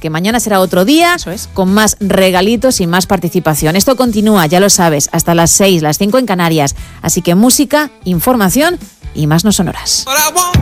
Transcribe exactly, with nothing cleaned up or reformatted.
que mañana será otro día, Eso es. con más regalitos y más participación. Esto continúa, ya lo sabes, hasta las seis, las cinco en Canarias. Así que música, información y más no sonoras.